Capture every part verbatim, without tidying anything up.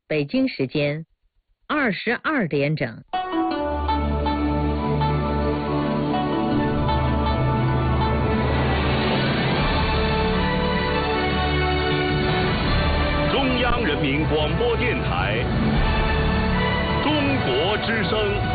北京时间二十二点整。 中央人民广播电台中国之声。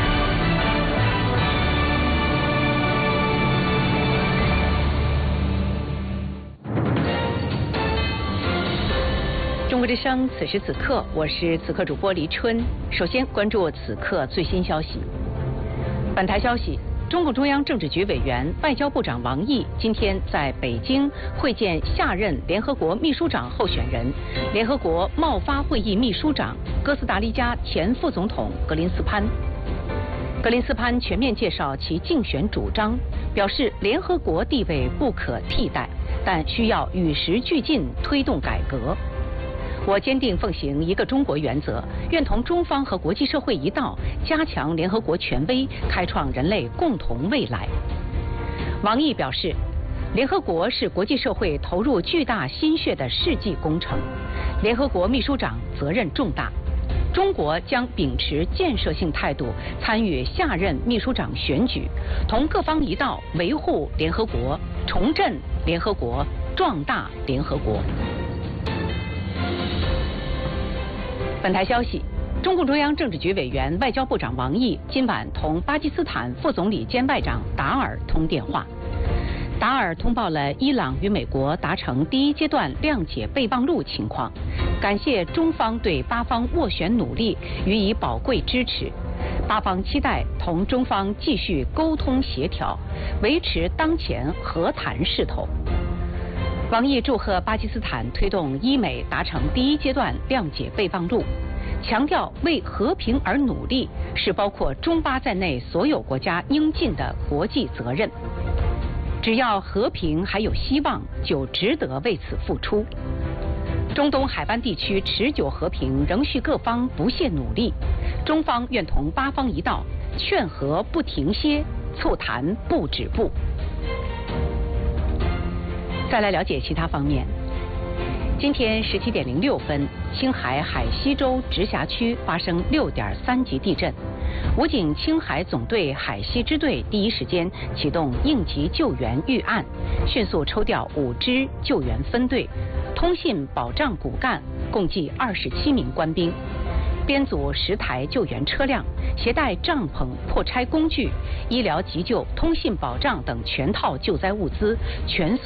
中国之声，此时此刻，我是此刻主播黎春。首先关注此刻最新消息。本台消息，中共中央政治局委员、外交部长王毅今天在北京会见下任联合国秘书长候选人、联合国贸发会议秘书长、哥斯达黎加前副总统格林斯潘。格林斯潘全面介绍其竞选主张，表示联合国地位不可替代，但需要与时俱进推动改革。我坚定奉行一个中国原则，愿同中方和国际社会一道，加强联合国权威，开创人类共同未来。王毅表示，联合国是国际社会投入巨大心血的世纪工程，联合国秘书长责任重大。中国将秉持建设性态度参与下任秘书长选举，同各方一道维护联合国、重振联合国、壮大联合国。本台消息，中共中央政治局委员、外交部长王毅今晚同巴基斯坦副总理兼外长达尔通电话。达尔通报了伊朗与美国达成第一阶段谅解备忘录情况，感谢中方对巴方斡旋努力予以宝贵支持。巴方期待同中方继续沟通协调，维持当前和谈势头。王毅祝贺巴基斯坦推动伊美达成第一阶段谅解备忘录，强调为和平而努力是包括中巴在内所有国家应尽的国际责任。只要和平还有希望，就值得为此付出。中东海湾地区持久和平仍需各方不懈努力，中方愿同巴方一道，劝和不停歇，促谈不止步。再来了解其他方面。今天十七点零六分，青海海西州直辖区发生六点三级地震。武警青海总队海西支队第一时间启动应急救援预案，迅速抽调五支救援分队、通信保障骨干，共计二十七名官兵，编组十台救援车辆，携带帐篷、破拆工具、医疗急救、通信保障等全套救灾物资，全速